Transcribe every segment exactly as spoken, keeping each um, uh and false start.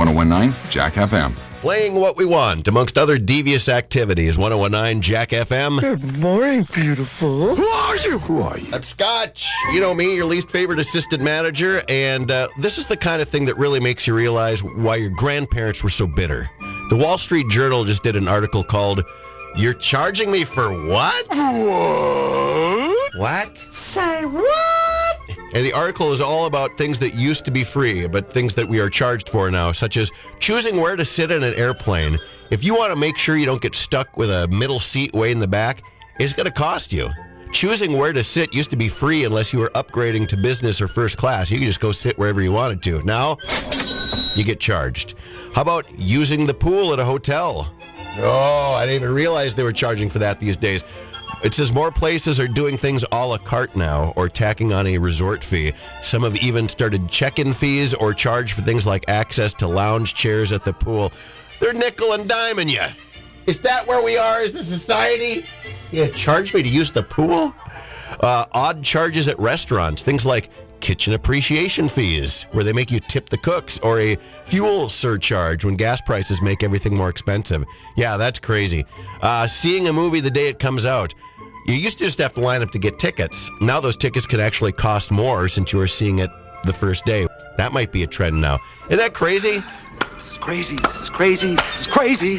one oh one nine Jack F M. Playing what we want, amongst other devious activities. one oh one nine Jack F M. Good morning, beautiful. Who are you? Who are you? I'm Scotch. You know me, your least favorite assistant manager. And uh, this is the kind of thing that really makes you realize why your grandparents were so bitter. The Wall Street Journal just did an article called, "You're charging me for what?" What? What? Say what? And the article is all about things that used to be free, but things that we are charged for now, such as choosing where to sit in an airplane. If you want to make sure you don't get stuck with a middle seat way in the back, it's going to cost you. Choosing where to sit used to be free unless you were upgrading to business or first class. You could just go sit wherever you wanted to. Now, you get charged. How about using the pool at a hotel? Oh, I didn't even realize they were charging for that these days. It says more places are doing things a la carte now, or tacking on a resort fee. Some have even started check-in fees or charge for things like access to lounge chairs at the pool. They're nickel and diming you. Is that where we are as a society? Yeah, charge me to use the pool? Uh, odd charges at restaurants, things like kitchen appreciation fees, where they make you tip the cooks, or a fuel surcharge when gas prices make everything more expensive. Yeah, that's crazy. Uh, seeing a movie the day it comes out. You used to just have to line up to get tickets. Now those tickets can actually cost more since you are seeing it the first day. That might be a trend now. Isn't that crazy? This is crazy. This is crazy. This is crazy.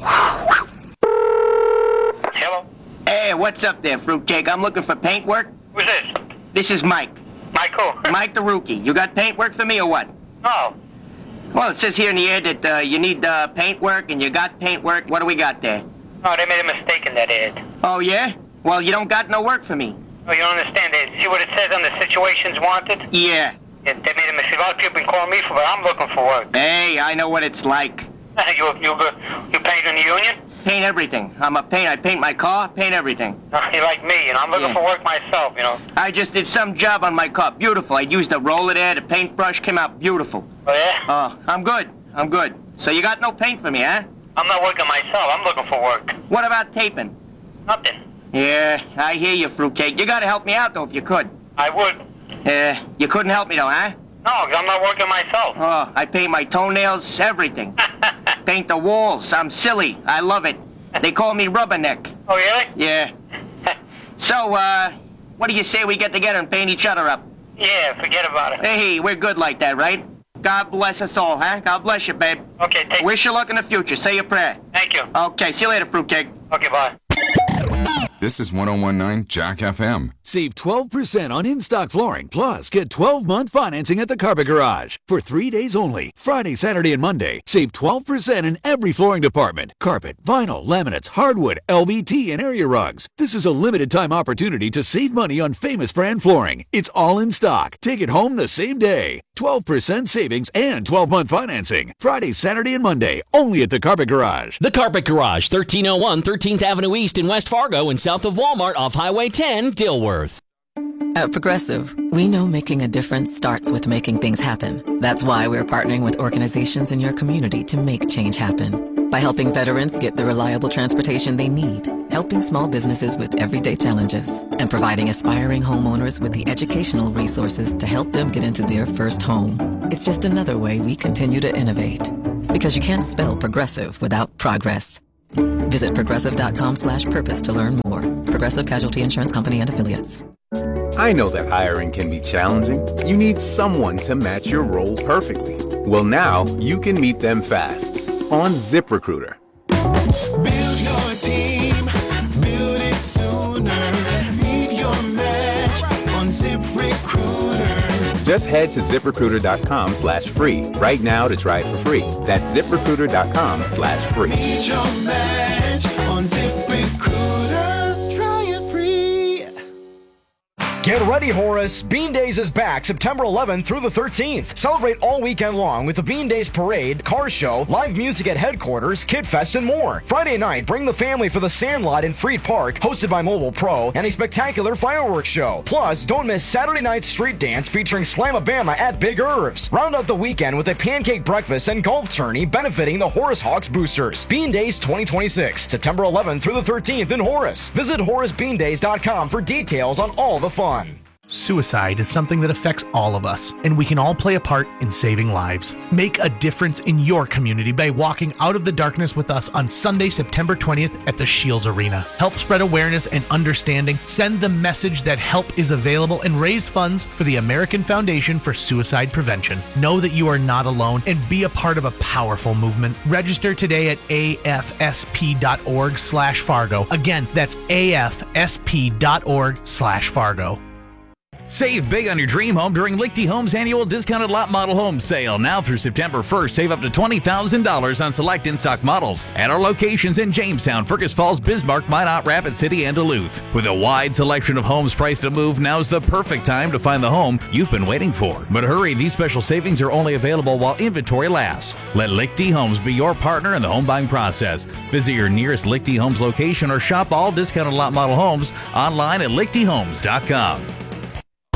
Hello? Hey, what's up there, fruitcake? I'm looking for paint work. Who's this? This is Mike. Michael? Mike the rookie. You got paint work for me or what? Oh. Well, it says here in the ad that uh, you need uh, paint work and you got paint work. What do we got there? Oh, they made a mistake in that ad. Oh, yeah? Well, you don't got no work for me. Oh, you don't understand it. See what it says on the situations wanted? Yeah. Yeah, they made a mistake. A lot of people been calling me for it. I'm looking for work. Hey, I know what it's like. you you go, you paint in the union? Paint everything. I'm a paint. I paint my car, paint everything. Uh, you like me, you know. I'm looking Yeah. for work myself, you know. I just did some job on my car. Beautiful. I used a roller there. The paintbrush came out beautiful. Oh, yeah? Oh, I'm good. I'm good. So you got no paint for me, huh? I'm not working myself. I'm looking for work. What about taping? Nothing. Yeah, I hear you, fruitcake. You gotta help me out, though, if you could. I would. Uh, you couldn't help me, though, huh? No, 'cause I'm not working myself. Oh, I paint my toenails, everything. Paint the walls. I'm silly. I love it. They call me Rubberneck. Oh, really? Yeah. So, uh, what do you say we get together and paint each other up? Yeah, forget about it. Hey, we're good like that, right? God bless us all, huh? God bless you, babe. Okay, take Wish you luck in the future. Say your prayer. Thank you. Okay, see you later, fruitcake. Okay, bye. This is one oh one nine Jack F M. Save twelve percent on in-stock flooring, plus get twelve-month financing at the Carpet Garage. For three days only, Friday, Saturday, and Monday, save twelve percent in every flooring department. Carpet, vinyl, laminates, hardwood, L V T, and area rugs. This is a limited-time opportunity to save money on famous brand flooring. It's all in stock. Take it home the same day. twelve percent savings and twelve-month financing. Friday, Saturday, and Monday, only at the Carpet Garage. The Carpet Garage, thirteen oh one thirteenth Avenue East in West Fargo and south of Walmart off Highway ten, Dilworth. At Progressive, we know making a difference starts with making things happen. That's why we're partnering with organizations in your community to make change happen. By helping veterans get the reliable transportation they need, helping small businesses with everyday challenges, and providing aspiring homeowners with the educational resources to help them get into their first home. It's just another way we continue to innovate. Because you can't spell progressive without progress. Visit progressive.com slash purpose to learn more. Progressive Casualty Insurance Company and Affiliates. I know that hiring can be challenging. You need someone to match your role perfectly. Well, now you can meet them fast on ZipRecruiter. Build your team. Build it sooner. Meet your match on ZipRecruiter. Just head to ZipRecruiter.com slash free right now to try it for free. That's ZipRecruiter.com slash free. Meet your match on ZipRecruiter. Try it free. Get ready, Horace. Bean Days is back September eleventh through the thirteenth. Celebrate all weekend long with the Bean Days Parade, car show, live music at headquarters, Kid Fest, and more. Friday night, bring the family for the Sandlot in Freed Park, hosted by Mobile Pro, and a spectacular fireworks show. Plus, don't miss Saturday night street dance featuring Slamabama at Big Irv's. Round out the weekend with a pancake breakfast and golf tourney benefiting the Horace Hawks boosters. Bean Days twenty twenty-six, September eleventh through the thirteenth in Horace. Visit Horace Bean Days dot com for details on all the fun. Suicide is something that affects all of us, and we can all play a part in saving lives. Make a difference in your community by walking out of the darkness with us on Sunday, September twentieth at the Shields Arena. Help spread awareness and understanding, send the message that help is available, and raise funds for the American Foundation for Suicide Prevention. Know that you are not alone and be a part of a powerful movement. Register today at A F S P dot org slash Fargo. Again, that's A F S P dot org slash Fargo. Save big on your dream home during Lichty Homes' annual discounted lot model home sale. Now through September first, save up to twenty thousand dollars on select in-stock models at our locations in Jamestown, Fergus Falls, Bismarck, Minot, Rapid City, and Duluth. With a wide selection of homes priced to move, now's the perfect time to find the home you've been waiting for. But hurry, these special savings are only available while inventory lasts. Let Lichty Homes be your partner in the home buying process. Visit your nearest Lichty Homes location or shop all discounted lot model homes online at lichty homes dot com.